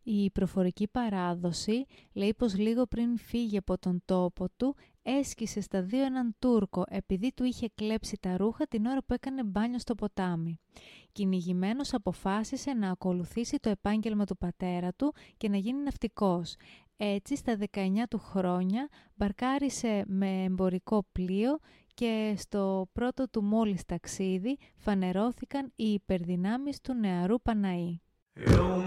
Η προφορική παράδοση λέει πως λίγο πριν φύγει από τον τόπο του, έσκησε στα δύο έναν Τούρκο επειδή του είχε κλέψει τα ρούχα την ώρα που έκανε μπάνιο στο ποτάμι. Κυνηγημένος αποφάσισε να ακολουθήσει το επάγγελμα του πατέρα του και να γίνει ναυτικός. Έτσι, στα 19 του χρόνια, μπαρκάρισε με εμπορικό πλοίο και στο πρώτο του μόλις ταξίδι φανερώθηκαν οι υπερδυνάμεις του νεαρού Παναή.